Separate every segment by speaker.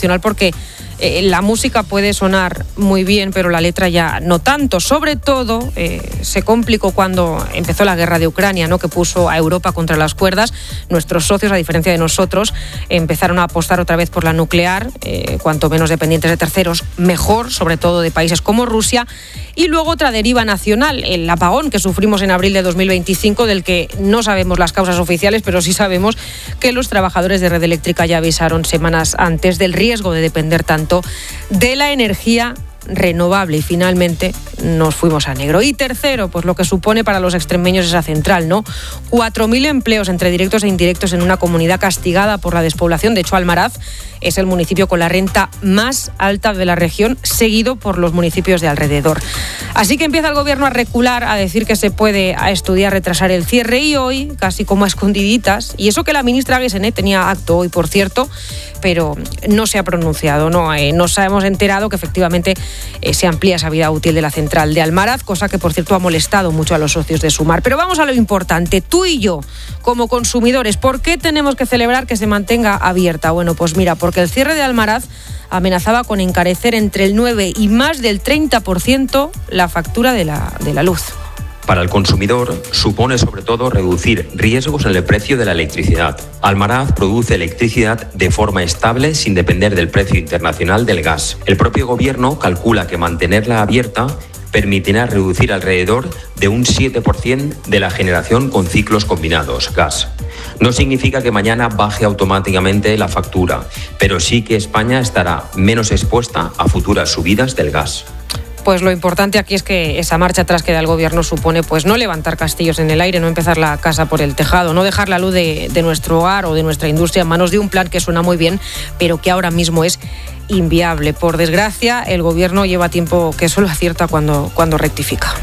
Speaker 1: excepcional porque la música puede sonar muy bien, pero la letra ya no tanto. Sobre todo se complicó cuando empezó la guerra de Ucrania, ¿no?, que puso a Europa contra las cuerdas. Nuestros socios, a diferencia de nosotros, empezaron a apostar otra vez por la nuclear, cuanto menos dependientes de terceros, mejor, sobre todo de países como Rusia. Y luego otra deriva nacional, el apagón que sufrimos en abril de 2025, del que no sabemos las causas oficiales, pero sí sabemos que los trabajadores de Red Eléctrica ya avisaron semanas antes del riesgo de depender tanto de la energía renovable, y finalmente nos fuimos a negro. Y tercero, pues lo que supone para los extremeños esa central, ¿no? 4.000 empleos entre directos e indirectos en una comunidad castigada por la despoblación. De hecho, Almaraz es el municipio con la renta más alta de la región, seguido por los municipios de alrededor. Así que empieza el gobierno a recular, a decir que se puede estudiar retrasar el cierre, y hoy, casi como a escondiditas, y eso que la ministra Guesenet tenía acto hoy, por cierto, pero no se ha pronunciado, nos hemos enterado que efectivamente se amplía esa vida útil de la central de Almaraz, cosa que, por cierto, ha molestado mucho a los socios de Sumar. Pero vamos a lo importante, tú y yo, como consumidores, ¿por qué tenemos que celebrar que se mantenga abierta? Bueno, pues mira, porque el cierre de Almaraz amenazaba con encarecer entre el 9 y más del 30% la factura de la luz.
Speaker 2: Para el consumidor supone sobre todo reducir riesgos en el precio de la electricidad. Almaraz produce electricidad de forma estable sin depender del precio internacional del gas. El propio gobierno calcula que mantenerla abierta permitirá reducir alrededor de un 7% de la generación con ciclos combinados, gas. No significa que mañana baje automáticamente la factura, pero sí que España estará menos expuesta a futuras subidas del gas.
Speaker 1: Pues lo importante aquí es que esa marcha atrás que da el gobierno supone pues no levantar castillos en el aire, no empezar la casa por el tejado, no dejar la luz de nuestro hogar o de nuestra industria en manos de un plan que suena muy bien, pero que ahora mismo es inviable. Por desgracia, el gobierno lleva tiempo que solo acierta cuando rectifica.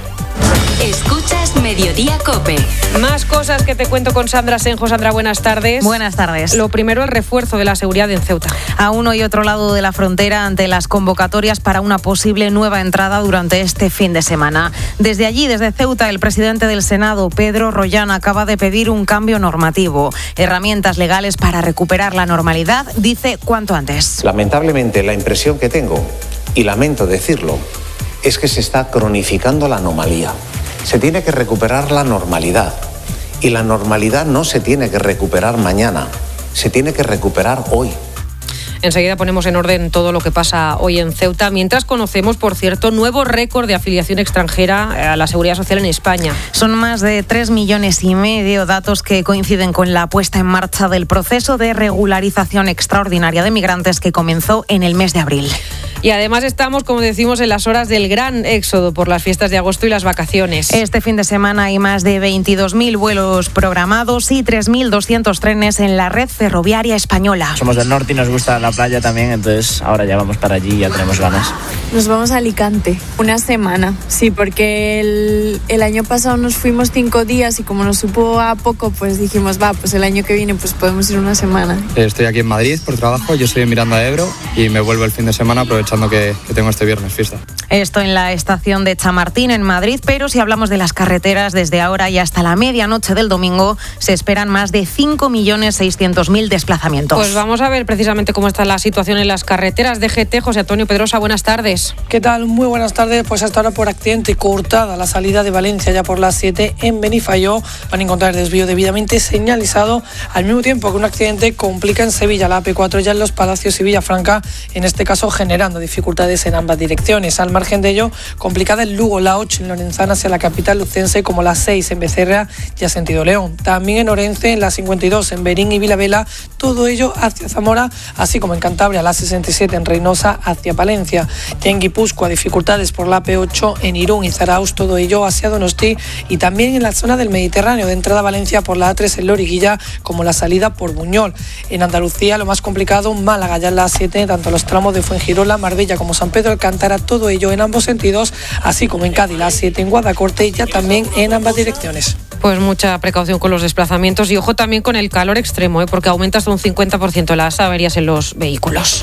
Speaker 3: Escuchas Mediodía COPE.
Speaker 1: Más cosas que te cuento con Sandra Senjo. Sandra, buenas tardes.
Speaker 4: Buenas tardes.
Speaker 1: Lo primero, el refuerzo de la seguridad en Ceuta.
Speaker 4: A uno y otro lado de la frontera ante las convocatorias para una posible nueva entrada durante este fin de semana. Desde allí, desde Ceuta, el presidente del Senado, Pedro Rollán, acaba de pedir un cambio normativo. Herramientas legales para recuperar la normalidad, dice, cuanto antes.
Speaker 5: Lamentablemente, la impresión que tengo, y lamento decirlo, es que se está cronificando la anomalía. Se tiene que recuperar la normalidad, y la normalidad no se tiene que recuperar mañana, se tiene que recuperar hoy.
Speaker 1: Enseguida ponemos en orden todo lo que pasa hoy en Ceuta, mientras conocemos, por cierto, nuevo récord de afiliación extranjera a la Seguridad Social en España.
Speaker 4: Son más de 3,5 millones, datos que coinciden con la puesta en marcha del proceso de regularización extraordinaria de migrantes que comenzó en el mes de abril.
Speaker 1: Y además estamos, como decimos, en las horas del gran éxodo por las fiestas de agosto y las vacaciones.
Speaker 4: Este fin de semana hay más de 22.000 vuelos programados y 3.200 trenes en la red ferroviaria española.
Speaker 6: Somos del norte y nos gusta la playa también, entonces ahora ya vamos para allí y ya tenemos ganas.
Speaker 7: Nos vamos a Alicante, una semana. Sí, porque el año pasado nos fuimos 5 días y como nos supo a poco, pues dijimos, pues el año que viene pues podemos ir una semana.
Speaker 8: Estoy aquí en Madrid por trabajo, yo estoy en Miranda de Ebro y me vuelvo el fin de semana aprovechando que tengo este viernes fiesta.
Speaker 4: Esto en la estación de Chamartín, en Madrid, pero si hablamos de las carreteras, desde ahora y hasta la medianoche del domingo se esperan más de 5.600.000 desplazamientos.
Speaker 1: Pues vamos a ver precisamente cómo está la situación en las carreteras. DGT, José Antonio Pedrosa, buenas tardes.
Speaker 9: ¿Qué tal? Muy buenas tardes. Pues hasta ahora por accidente cortada la salida de Valencia ya por las 7 en Benifayó. Van a encontrar el desvío debidamente señalizado, al mismo tiempo que un accidente complica en Sevilla la AP4 ya en Los Palacios y Villafranca, en este caso generando dificultades en ambas direcciones. Al margen de ello, complicada en Lugo la 8 en Lorenzana hacia la capital lucense, como la 6 en Becerra y sentido León. También en Orense, en la 52 en Berín y Vilavela, todo ello hacia Zamora, así como en Cantabria la 67 en Reynosa hacia Palencia. Y en Guipúzcoa, dificultades por la AP8 en Irún y Zarauz, todo ello hacia Donosti, y también en la zona del Mediterráneo, de entrada a Valencia por la A3 en Loriguilla, como la salida por Buñol. En Andalucía, lo más complicado, Málaga ya en la 7, tanto los tramos de Fuengirola, Marbella como San Pedro Alcántara, todo ello en ambos sentidos, así como en Cádiz la 7 en Guadacorte y ya también en ambas direcciones.
Speaker 1: Pues mucha precaución con los desplazamientos y ojo también con el calor extremo, porque aumenta hasta un 50% las averías en los vehículos.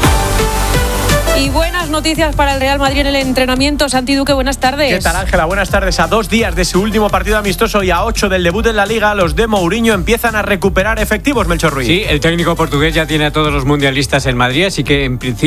Speaker 1: Y buenas noticias para el Real Madrid en el entrenamiento. Santi Duque, buenas tardes.
Speaker 10: ¿Qué tal, Ángela? Buenas tardes. A 2 días de su último partido amistoso y a 8 del debut en la Liga, los de Mourinho empiezan a recuperar efectivos, Melchor Ruiz.
Speaker 11: Sí, el técnico portugués ya tiene a todos los mundialistas en Madrid, así que en principio